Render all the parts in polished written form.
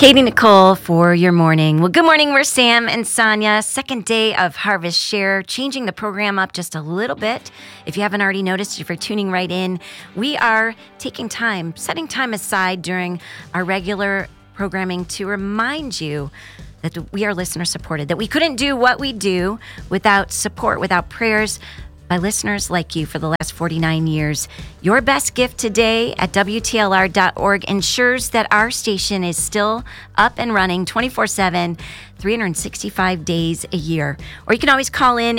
Katie Nicole for your morning. Well, good morning. We're Sam and Sonia. Second day of Harvest Share, changing the program up just a little bit. If you haven't already noticed, if you're tuning right in, we are taking time, setting time aside during our regular programming to remind you that we are listener supported, that we couldn't do what we do without support, without prayers by listeners like you for the last 49 years. Your best gift today at WTLR.org ensures that our station is still up and running 24/7, 365 days a year. Or you can always call in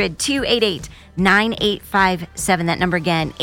800-288-9857. That number again,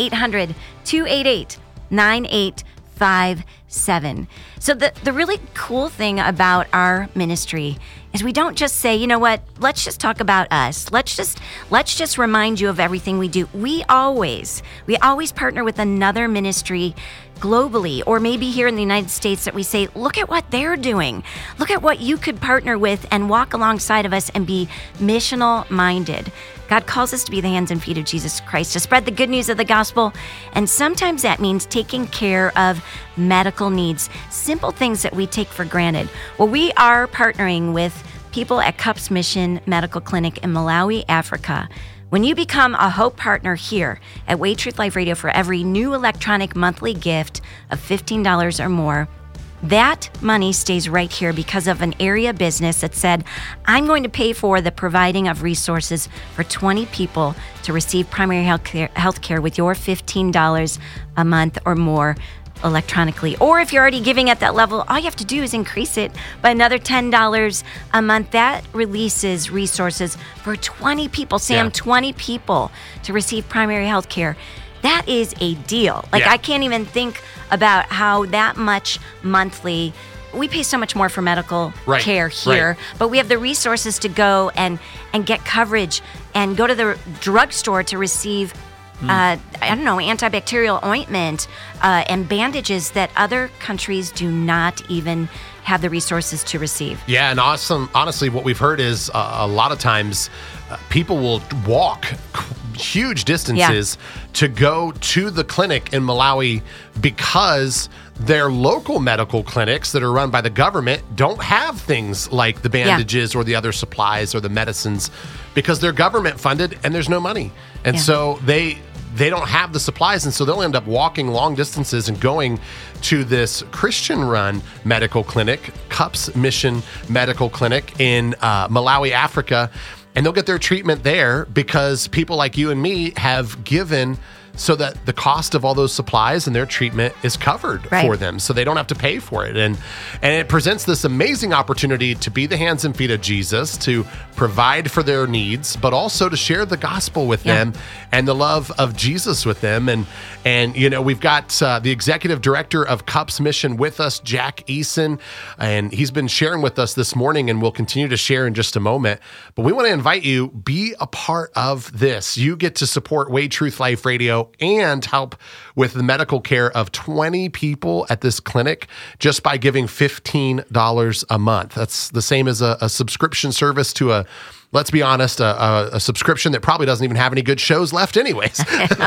800-288-9857. So the really cool thing about our ministry is we don't just say, you know what, let's just talk about us. Let's just remind you of everything we do. We always partner with another ministry globally, or maybe here in the United States, that we say, look at what they're doing. Look at what you could partner with and walk alongside of us and be missional minded. God calls us to be the hands and feet of Jesus Christ, to spread the good news of the gospel. And sometimes that means taking care of medical needs, simple things that we take for granted. Well, we are partnering with people at Cups Mission Medical Clinic in Malawi, Africa. When you become a Hope Partner here at Way Truth Life Radio for every new electronic monthly gift of $15 or more, that money stays right here because of an area business that said, I'm going to pay for the providing of resources for 20 people to receive primary health care with your $15 a month or more electronically. Or if you're already giving at that level, all you have to do is increase it by another $10 a month. That releases resources for 20 people, Sam, 20 people to receive primary health care. That is a deal. I can't even think about how that much monthly. We pay so much more for medical care here, but we have the resources to go and get coverage and go to the drugstore to receive antibacterial ointment and bandages that other countries do not even have the resources to receive. Yeah, and honestly, what we've heard is a lot of times people will walk huge distances to go to the clinic in Malawi because their local medical clinics that are run by the government don't have things like the bandages or the other supplies or the medicines because they're government funded and there's no money. And so they don't have the supplies, and so they'll end up walking long distances and going to this Christian-run medical clinic, Cups Mission Medical Clinic in Malawi, Africa, and they'll get their treatment there because people like you and me have given so that the cost of all those supplies and their treatment is covered for them, so they don't have to pay for it. And it presents this amazing opportunity to be the hands and feet of Jesus, to provide for their needs, but also to share the gospel with them and the love of Jesus with them. And you know, we've got the executive director of Cups Mission with us, Jack Eason, and he's been sharing with us this morning, and we'll continue to share in just a moment. But we want to invite you, be a part of this. You get to support Way Truth Life Radio and help with the medical care of 20 people at this clinic just by giving $15 a month. That's the same as a subscription service to a, let's be honest, a subscription that probably doesn't even have any good shows left anyways.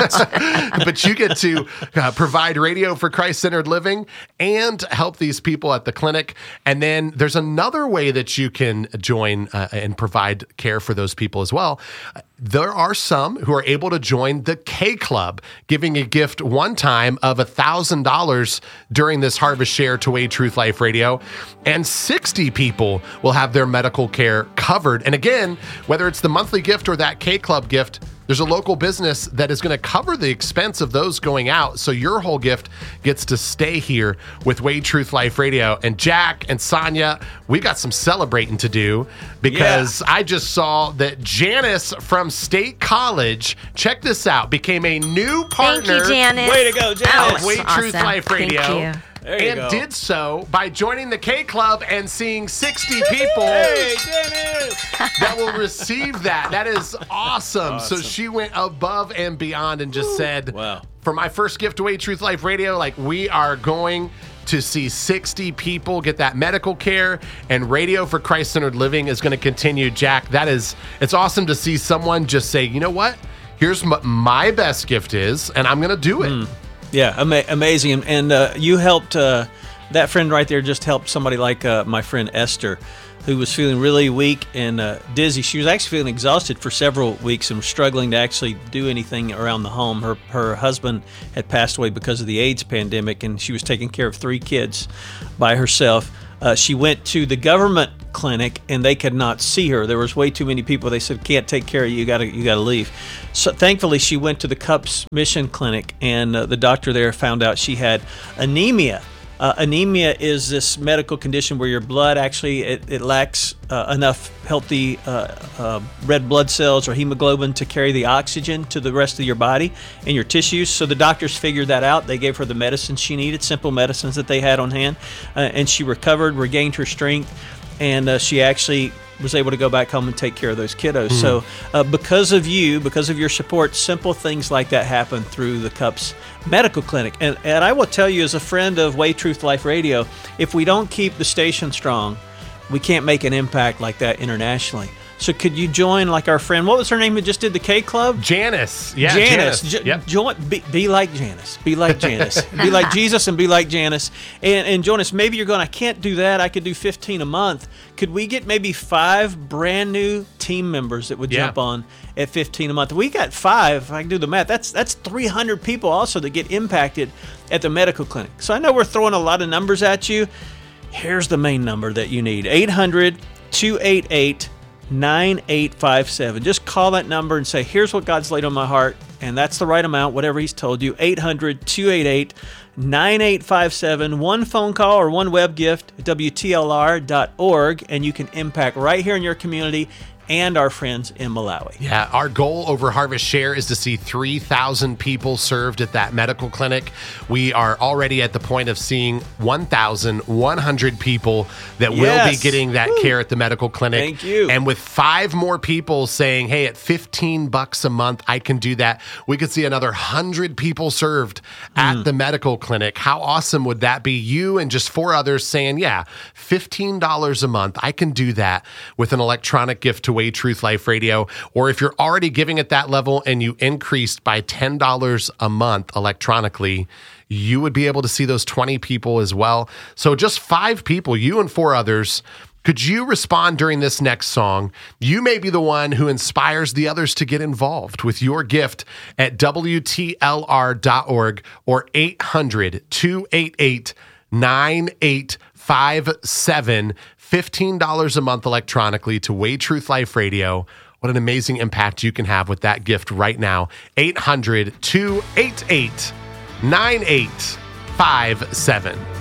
But you get to provide radio for Christ-centered living and help these people at the clinic. And then there's another way that you can join and provide care for those people as well. There are some who are able to join the K Club, giving a gift one time of $1,000 during this Harvest Share to Way Truth Life Radio. And 60 people will have their medical care covered. And again, whether it's the monthly gift or that K Club gift, there's a local business that is going to cover the expense of those going out. So your whole gift gets to stay here with Way Truth Life Radio. And Jack and Sonia, we got some celebrating to do because I just saw that Janice from State College, check this out, became a new partner. Thank you, Janice. Way to go, Janice. Of Way Truth Life Radio. Thank you. And did so by joining the K Club and seeing 60 people that will receive that. That is awesome. So she went above and beyond and just said, for my first gift to Way Truth Life Radio, like, we are going to see 60 people get that medical care, and Radio for Christ-Centered Living is going to continue. Jack, it's awesome to see someone just say, you know what? Here's what my best gift is, and I'm going to do it. Yeah, amazing. And you helped that friend right there just helped somebody like my friend Esther, who was feeling really weak and dizzy. She was actually feeling exhausted for several weeks and was struggling to actually do anything around the home. Her husband had passed away because of the AIDS pandemic, and she was taking care of 3 kids by herself. She went to the government clinic, and they could not see her. There was way too many people. They said, "Can't take care of you. You got to leave." So thankfully, she went to the CUPS Mission Clinic, and the doctor there found out she had anemia. Anemia is this medical condition where your blood actually it lacks enough healthy red blood cells or hemoglobin to carry the oxygen to the rest of your body and your tissues. So the doctors figured that out. They gave her the medicine she needed, simple medicines that they had on hand, and she recovered, regained her strength, and she actually was able to go back home and take care of those kiddos. So because of your support, simple things like that happen through the CUPS Medical Clinic. And I will tell you, as a friend of Way Truth Life Radio, if we don't keep the station strong, we can't make an impact like that internationally. So could you join, like our friend, what was her name who just did the K Club? Janice. Yeah, Janice. Yep. Join, be like Janice. Be like Janice. Be like Jesus and be like Janice. And join us. Maybe you're going, I can't do that. I could do 15 a month. Could we get maybe 5 brand new team members that would jump on at 15 a month? We got 5. If I can do the math. That's 300 people also that get impacted at the medical clinic. So I know we're throwing a lot of numbers at you. Here's the main number that you need. 800-288-9857. Just call that number and say, here's what God's laid on my heart, and that's the right amount, whatever He's told you. 800-288-9857. One phone call or one web gift at WTLR.org, and you can impact right here in your community and our friends in Malawi. Yeah, our goal over Harvest Share is to see 3,000 people served at that medical clinic. We are already at the point of seeing 1,100 people that will be getting that care at the medical clinic. Thank you. And with 5 more people saying, hey, at $15 a month, I can do that, we could see another 100 people served at the medical clinic. How awesome would that be? You and just 4 others saying, yeah, $15 a month, I can do that with an electronic gift to Way Truth Life Radio. Or if you're already giving at that level and you increased by $10 a month electronically, you would be able to see those 20 people as well. So just 5 people, you and 4 others. Could you respond during this next song? You may be the one who inspires the others to get involved with your gift at WTLR.org or 800-288-9857. $15 a month electronically to Way Truth Life Radio. What an amazing impact you can have with that gift right now. 800-288-9857.